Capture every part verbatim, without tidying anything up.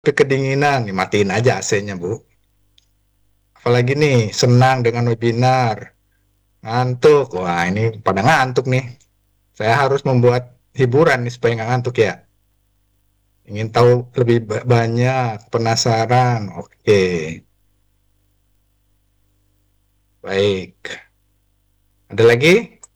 Kedinginan, nih, matiin aja A C-nya, Bu. Apalagi nih, senang dengan webinar. Ngantuk. Wah, ini pada ngantuk nih. Saya harus membuat hiburan nih supaya nggak ngantuk ya. Ingin tahu lebih ba- banyak, penasaran. Oke, baik. Ada lagi?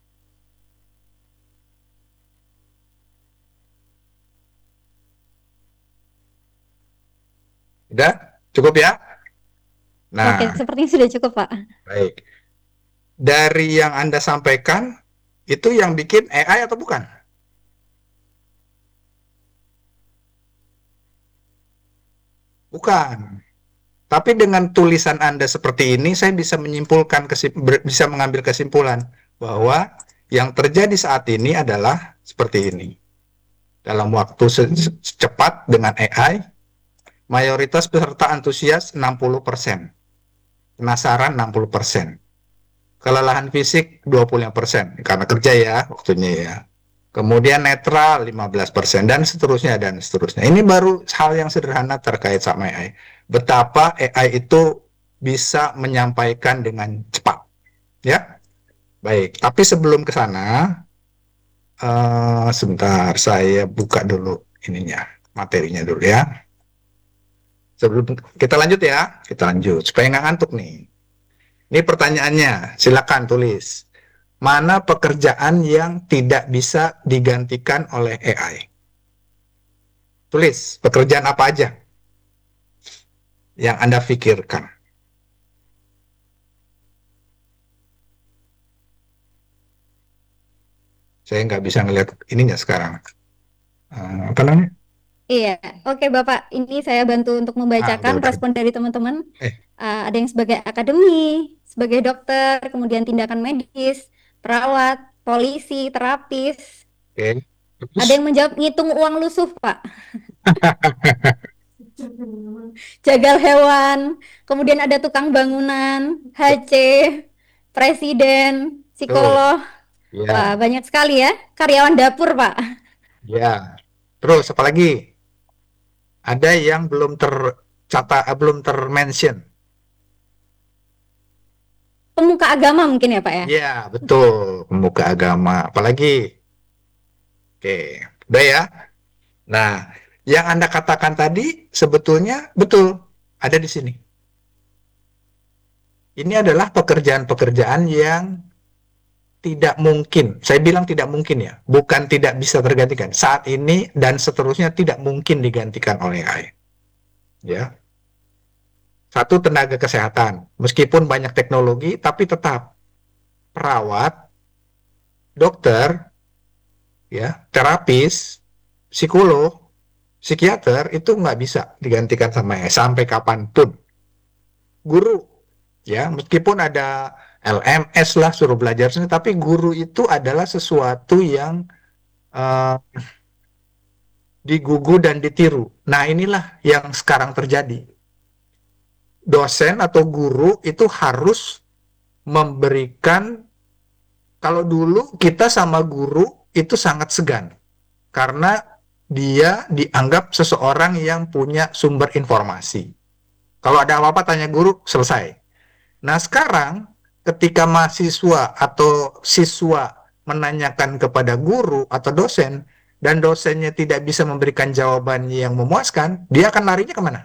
Udah? Cukup ya? Oke, Nah, sepertinya sudah cukup, Pak. baik. Dari yang Anda sampaikan, itu yang bikin A I atau bukan? Bukan. Tapi dengan tulisan Anda seperti ini, saya bisa menyimpulkan, kesim- ber- bisa mengambil kesimpulan bahwa yang terjadi saat ini adalah seperti ini. Dalam waktu se- se- secepat dengan A I, mayoritas peserta antusias enam puluh persen, penasaran enam puluh persen, kelelahan fisik dua puluh lima persen, karena kerja ya waktunya ya. Kemudian netral lima belas persen, dan seterusnya, dan seterusnya. Ini baru hal yang sederhana terkait sama A I. Betapa A I itu bisa menyampaikan dengan cepat. Ya, baik. Tapi sebelum ke sana, eh, sebentar saya buka dulu ininya, materinya dulu ya. Sebelum kita lanjut ya, kita lanjut supaya nggak ngantuk nih. Ini pertanyaannya, silakan tulis. Mana pekerjaan yang tidak bisa digantikan oleh A I? Tulis pekerjaan apa aja yang Anda pikirkan. Saya nggak bisa ngelihat ininya sekarang. Eh, apa namanya? Iya, oke Bapak. Ini saya bantu untuk Ah, udah membacakan udah. respon dari teman-teman. Eh, Uh, ada yang sebagai akademi, sebagai dokter, kemudian tindakan medis, perawat, polisi, terapis. oke. Ada yang Terus, menjawab ngitung uang lusuh, Pak. Jagal hewan. Kemudian ada tukang bangunan, H C, presiden, betul. psikolog. Wah, Ya, banyak sekali ya. Karyawan dapur, Pak. ya. Terus apa lagi? Ada yang belum tercatat, eh, belum termention. Pemuka agama mungkin ya, Pak ya. Ya, betul. Pemuka agama. Apalagi? Oke, udah ya. Nah, yang Anda katakan tadi sebetulnya betul ada di sini. Ini adalah pekerjaan-pekerjaan yang tidak mungkin. Saya bilang tidak mungkin ya, bukan tidak bisa tergantikan. Saat ini dan seterusnya tidak mungkin digantikan oleh A I. Ya, satu tenaga kesehatan, meskipun banyak teknologi, tapi tetap perawat, dokter, ya, terapis, psikolog, psikiater itu nggak bisa digantikan sama A I sampai kapanpun. Guru, ya, meskipun ada L M S lah suruh belajar sendiri, tapi guru itu adalah sesuatu yang uh, digugu dan ditiru. Nah, inilah yang sekarang terjadi. Dosen atau guru itu harus memberikan, kalau dulu kita sama guru itu sangat segan karena dia dianggap seseorang yang punya sumber informasi. Kalau ada apa-apa tanya guru, selesai. Nah, sekarang ketika mahasiswa atau siswa menanyakan kepada guru atau dosen dan dosennya tidak bisa memberikan jawaban yang memuaskan, dia akan larinya kemana?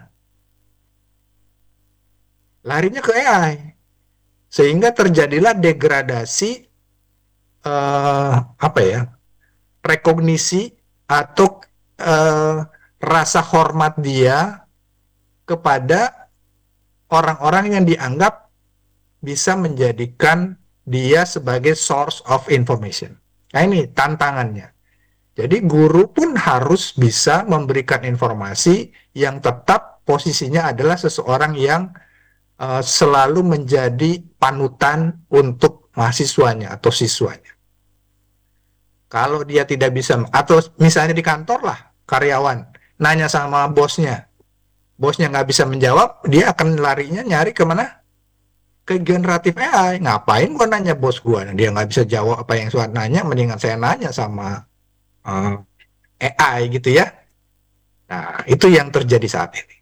Larinya ke A I. Sehingga terjadilah degradasi, eh, apa ya, rekognisi atau eh, rasa hormat dia kepada orang-orang yang dianggap bisa menjadikan dia sebagai source of information. Nah, ini tantangannya. Jadi guru pun harus bisa memberikan informasi yang tetap posisinya adalah seseorang yang uh, selalu menjadi panutan untuk mahasiswanya atau siswanya. Kalau dia tidak bisa, atau misalnya di kantor lah, karyawan nanya sama bosnya, bosnya nggak bisa menjawab, dia akan larinya nyari kemana? Ke generatif A I. Ngapain gua nanya bos gua? Dia nggak bisa jawab apa yang saya nanya, mendingan saya nanya sama uh, A I gitu ya. Nah, itu yang terjadi saat ini.